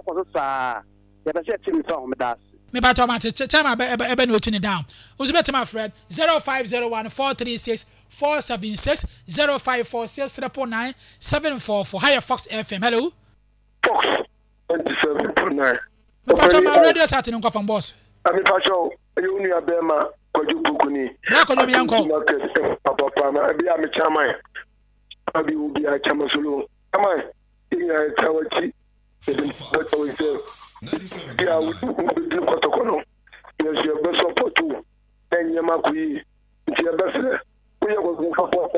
akọ sa ya be se timi fa ho me das me ba to ma chama ebe no tuni down uzu beti my friend 0501-436-476 0546-349-744 higher Fox FM hello Fox 27.9 me ba to my radio sat in from boss ami pa show you ni abema kwaju bukuni na ko mi yanko papa na bi am chairman abi ubi a chairman solo chairman ina chawachi what we say yeah we do protocol yes you be support to enye makuyi ti e be se we go support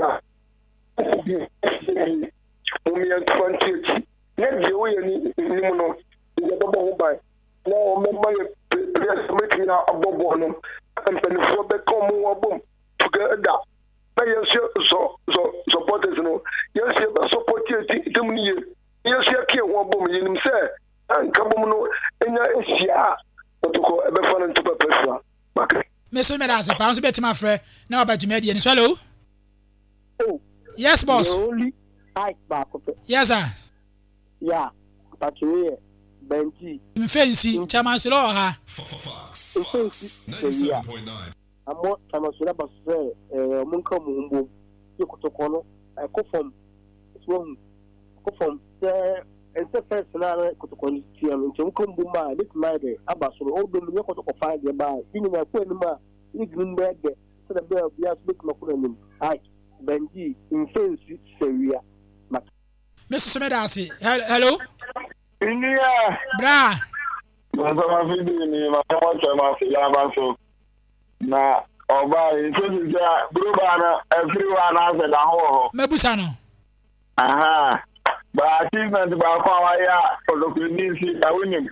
umi en 20 ne je we ni mu no je do bo ba no me ma yes me na abobo no and for be come wabom together but yes so supporters no yes you support team ni yes you ke wabom yinim say anka bom no enya ehia otoko ebe fa nto pepefua maka me so me da se pa so beti my friend na ba juma die ni so hello oh yes boss only back yes sir yeah but we Benji. Fancy, Chamasolo ha. Yeah. Amo Chamasula Basse, Munka Mumbo, Yokotokono, I go from and the first scenario Kotokoni, Chumkumbuma, this Friday, Abaso, all the Yoko 5 years by, in my Quenma, Iglenberg, so the bear of Yas Bukmakunim, I, Benji, in Fancy, Seria. Mr. Medasi, hello? India. Bra. Masama fidi ni masama chama filaba so. Na oba introduce ya gruba na everyone has a ho. Mebusa no. Aha. Ba achievement ba kwa wa ya olokunisi da winim.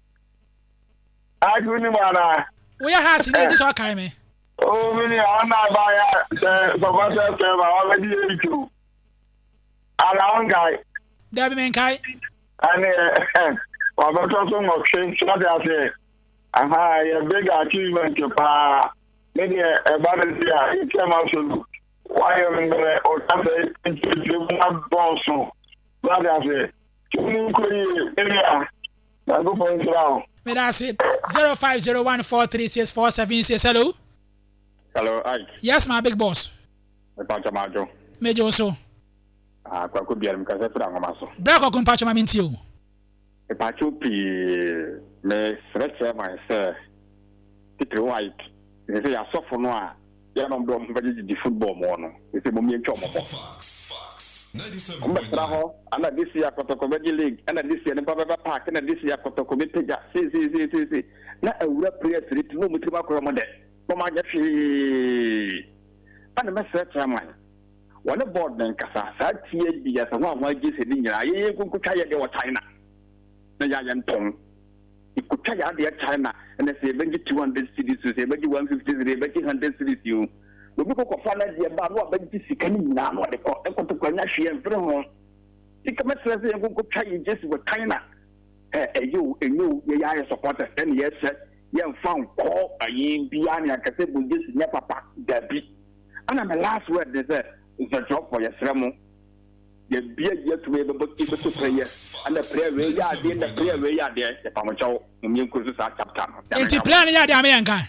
Aguni mana. We are has ni so kai me. Oh mini ana ba ya so ba se ba wa di eju. Ala ngai. Dabi men kai. And about also more change, not that aha, a big achievement to pa. Maybe a balance here, it came out to why am in the or something into one bonso. But I say, you could go for it now. Me that's it. 0501-436-476. Hello. Hello, Ike. Yes, my big boss. Pacha Majo. Mejo also. Kwa kubia mkaze fura ngomaso. Brako kumpacho maminti o. Pacho pi me sreche ma se Peter White. Nse ya sofo no a ya no ndo mbaji di football mo no. Nse mo mi ntwa mo bo. Mbatra ho ana disi ya Kotoko League, ana disi ya Mpaba Park, ana disi ya Kotoko Meteja. Si. Na awura prayer street no mutima ko mo de. Mo ma ja fi. Ana me sreche ma. One board then Kasa, THB as a one way gives it in your eye, could try at China. The Yayan Tong. You could try out the China and they say, Benji 200 cities to say, Benji 150, they Benji 100 cities you. We go for fun as the about what Benji can now, what they call Echo to Konashi and Fremont. You come and say, you could try just with China. You, the eye supporters, and yes, you found call a yin beyond your cassette with this never pack that beat. And I'm the last word they said. It's a job for your sermon. The beer yet to be able to keep it to prayer. And the prayer way are there, the prayer way are there. The Pamacho, Mumu Cruises are chapter. And to plan ya, the American.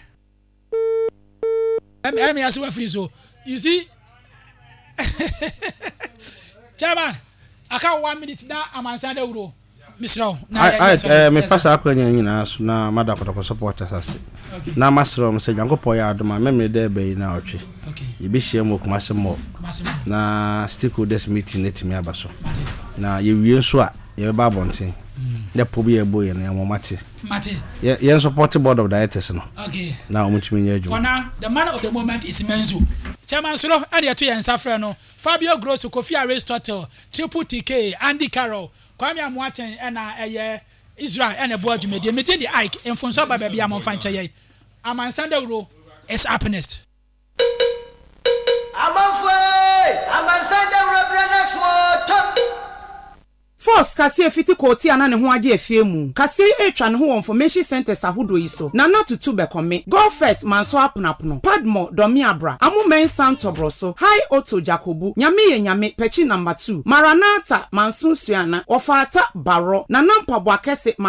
Let me ask you a free so. You see, Chairman, I can't 1 minute now. I'm on Sunday. Mr. Me pass up na so na mada kotoko supporters ase na masro me se jango poya adoma me me de be na otwe ye bi hia mo kumase mo na stakeholders meeting netimi abaso na ye wie so a ye ba bonten le pobi ye boye na mo mate ye support board of directors no na omutumi nya adwo for now the man of the moment is Menzo Chairman Solo and ye to ye nsafre no Fabio Grosso Kofi Aristotle Triple TK Andy Carroll Kwame Amwaten na Israel and a board media me the Ike and Fonso ba bia am fanche ye Amansanda Uro is happiness Amansanda Uro brana so Force kase fiti koti ana ne ho age afie mu kase etwa ne ho information centers ahodo yi so na not to be come go first manso aponapono padmo domi abra amumen santobro so high auto jacobu nyame pechi number 2 maranata manso suana ofata baro na nampa bwa kese